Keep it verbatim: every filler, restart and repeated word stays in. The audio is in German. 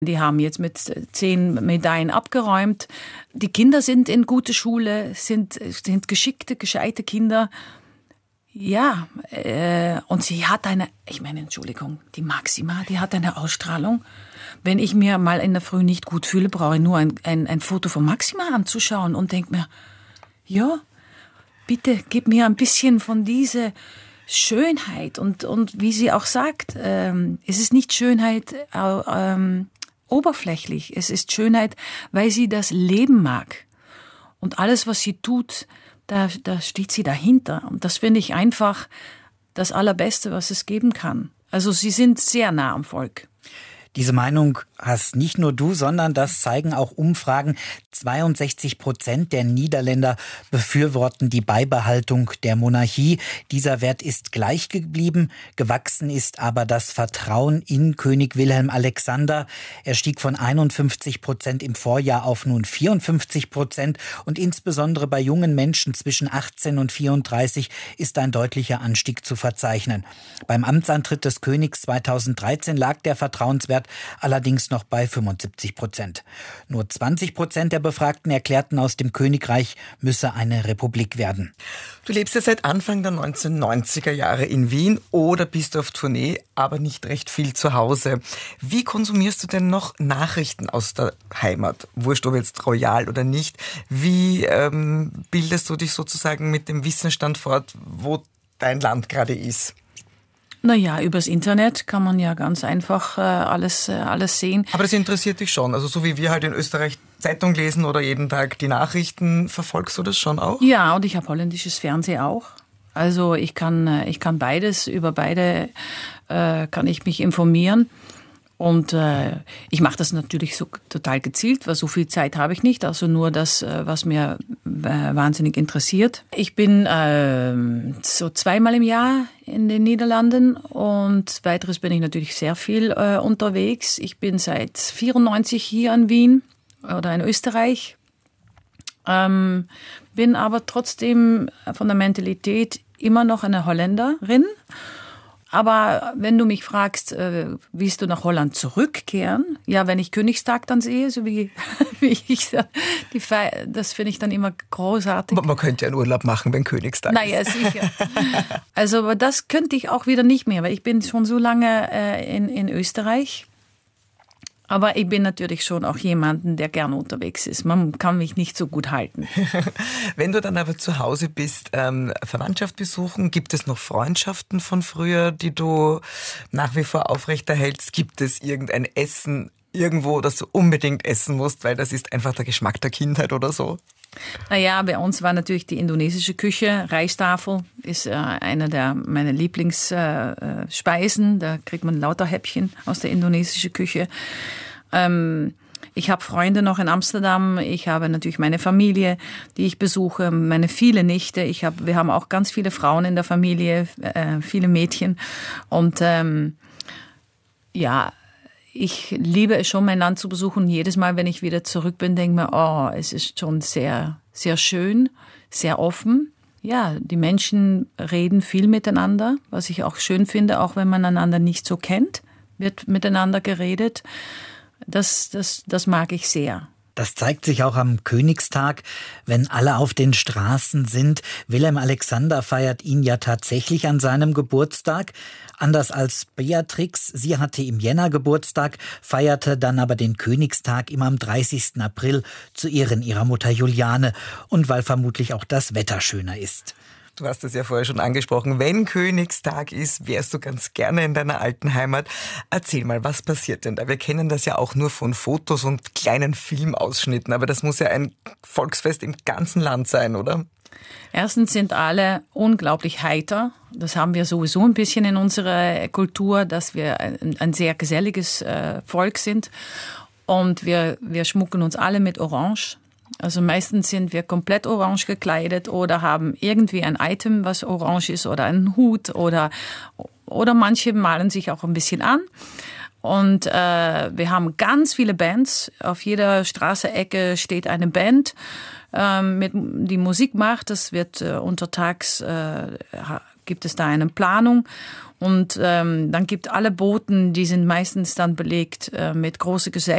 Die haben jetzt mit zehn Medaillen abgeräumt. Die Kinder sind in gute Schule, sind, sind geschickte, gescheite Kinder. Ja, äh, und sie hat eine, ich meine, Entschuldigung, die Maxima, die hat eine Ausstrahlung. Wenn ich mir mal in der Früh nicht gut fühle, brauche ich nur ein, ein, ein Foto von Maxima anzuschauen und denke mir, ja, bitte gib mir ein bisschen von dieser Schönheit. Und, und wie sie auch sagt, ähm, es ist nicht Schönheit äh, ähm, oberflächlich, es ist Schönheit, weil sie das Leben mag. Und alles, was sie tut, da, da steht sie dahinter. Und das finde ich einfach das Allerbeste, was es geben kann. Also sie sind sehr nah am Volk. Diese Meinung hast nicht nur du, sondern das zeigen auch Umfragen. zweiundsechzig Prozent der Niederländer befürworten die Beibehaltung der Monarchie. Dieser Wert ist gleich geblieben. Gewachsen ist aber das Vertrauen in König Wilhelm Alexander. Er stieg von einundfünfzig Prozent im Vorjahr auf nun vierundfünfzig Prozent. Und insbesondere bei jungen Menschen zwischen achtzehn und vierunddreißig ist ein deutlicher Anstieg zu verzeichnen. Beim Amtsantritt des Königs zweitausenddreizehn lag der Vertrauenswert allerdings noch bei fünfundsiebzig Prozent. Nur zwanzig Prozent der Befragten erklärten, aus dem Königreich müsse eine Republik werden. Du lebst ja seit Anfang der neunzehnhundertneunziger Jahre in Wien oder bist auf Tournee, aber nicht recht viel zu Hause. Wie konsumierst du denn noch Nachrichten aus der Heimat? Wurscht, ob jetzt royal oder nicht. Wie ähm, bildest du dich sozusagen mit dem Wissensstand fort, wo dein Land gerade ist? Naja, übers Internet kann man ja ganz einfach äh, alles, äh, alles sehen. Aber das interessiert dich schon? Also so wie wir halt in Österreich Zeitung lesen oder jeden Tag die Nachrichten, verfolgst du das schon auch? Ja, und ich habe holländisches Fernsehen auch. Also ich kann, ich kann beides, über beide äh, kann ich mich informieren. Und äh, ich mache das natürlich so total gezielt, weil so viel Zeit habe ich nicht. Also nur das, was mir äh, wahnsinnig interessiert. Ich bin äh, so zweimal im Jahr in den Niederlanden und weiteres bin ich natürlich sehr viel äh, unterwegs. Ich bin seit vierundneunzig hier in Wien oder in Österreich. Ähm, bin aber trotzdem von der Mentalität immer noch eine Holländerin. Aber wenn du mich fragst, äh, willst du nach Holland zurückkehren? Ja, wenn ich Königstag dann sehe, so wie, wie ich die Feier, das finde ich dann immer großartig. Aber man könnte ja einen Urlaub machen, wenn Königstag naja, ist. Naja, sicher. Also, aber das könnte ich auch wieder nicht mehr, weil ich bin schon so lange äh, in, in Österreich. Aber ich bin natürlich schon auch jemanden, der gerne unterwegs ist. Man kann mich nicht so gut halten. Wenn du dann aber zu Hause bist, ähm, Verwandtschaft besuchen, gibt es noch Freundschaften von früher, die du nach wie vor aufrechterhältst? Gibt es irgendein Essen irgendwo, das du unbedingt essen musst, weil das ist einfach der Geschmack der Kindheit oder so? Naja, bei uns war natürlich die indonesische Küche. Reistafel ist äh, eine der meiner Lieblingsspeisen. Äh, da kriegt man lauter Häppchen aus der indonesischen Küche. Ähm, ich habe Freunde noch in Amsterdam. Ich habe natürlich meine Familie, die ich besuche, meine viele Nichte. Ich hab, wir haben auch ganz viele Frauen in der Familie, äh, viele Mädchen. Und ähm, ja, ich liebe es schon, mein Land zu besuchen. Jedes Mal, wenn ich wieder zurück bin, denke ich mir, oh, es ist schon sehr, sehr schön, sehr offen. Ja, die Menschen reden viel miteinander, was ich auch schön finde, auch wenn man einander nicht so kennt, wird miteinander geredet. Das, das, das mag ich sehr. Das zeigt sich auch am Königstag, wenn alle auf den Straßen sind. Wilhelm Alexander feiert ihn ja tatsächlich an seinem Geburtstag. Anders als Beatrix, sie hatte im Jänner Geburtstag, feierte dann aber den Königstag immer am dreißigsten April zu Ehren ihrer Mutter Juliane und weil vermutlich auch das Wetter schöner ist. Du hast es ja vorher schon angesprochen. Wenn Königstag ist, wärst du ganz gerne in deiner alten Heimat. Erzähl mal, was passiert denn da? Wir kennen das ja auch nur von Fotos und kleinen Filmausschnitten, aber das muss ja ein Volksfest im ganzen Land sein, oder? Erstens sind alle unglaublich heiter. Das haben wir sowieso ein bisschen in unserer Kultur, dass wir ein, ein sehr geselliges äh, Volk sind. Und wir, wir schmucken uns alle mit Orange. Also meistens sind wir komplett orange gekleidet oder haben irgendwie ein Item, was orange ist oder einen Hut oder, oder manche malen sich auch ein bisschen an. Und äh, wir haben ganz viele Bands. Auf jeder Straßenecke steht eine Band, äh, mit, die Musik macht. Das wird äh, untertags, äh, gibt es da eine Planung. Und ähm, dann gibt alle Booten, die sind meistens dann belegt äh, mit großen Gesellschaften.